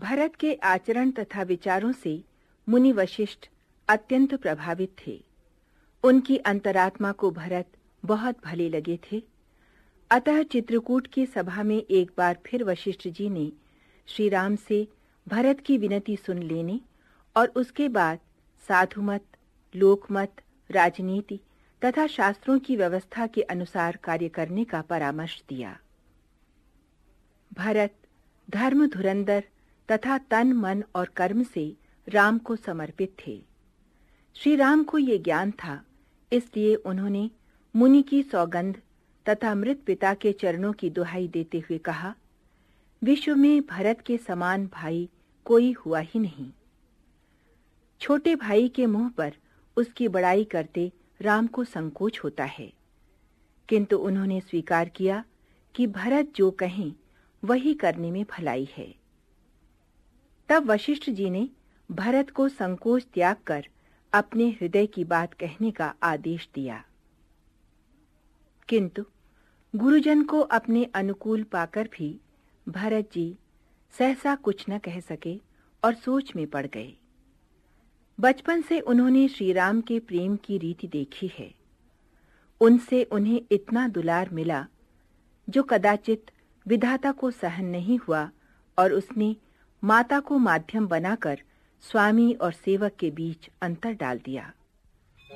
भरत के आचरण तथा विचारों से मुनि वशिष्ठ अत्यंत प्रभावित थे। उनकी अंतरात्मा को भरत बहुत भले लगे थे। अतः चित्रकूट की सभा में एक बार फिर वशिष्ठ जी ने श्री राम से भरत की विनती सुन लेने और उसके बाद साधुमत, लोकमत, राजनीति तथा शास्त्रों की व्यवस्था के अनुसार कार्य करने का परामर्श दिया। भरत धर्म धुरंधर तथा तन मन और कर्म से राम को समर्पित थे। श्री राम को ये ज्ञान था, इसलिए उन्होंने मुनि की सौगंध तथा मृत पिता के चरणों की दुहाई देते हुए कहा, विश्व में भरत के समान भाई कोई हुआ ही नहीं। छोटे भाई के मुंह पर उसकी बड़ाई करते राम को संकोच होता है, किंतु उन्होंने स्वीकार किया कि भरत जो कहें वही करने में भलाई है। तब वशिष्ठ जी ने भरत को संकोच त्याग कर अपने हृदय की बात कहने का आदेश दिया। किंतु गुरुजन को अपने अनुकूल पाकर भी भरत जी सहसा कुछ न कह सके और सोच में पड़ गए। बचपन से उन्होंने श्री राम के प्रेम की रीति देखी है। उनसे उन्हें इतना दुलार मिला जो कदाचित विधाता को सहन नहीं हुआ और उसने माता को माध्यम बनाकर स्वामी और सेवक के बीच अंतर डाल दिया।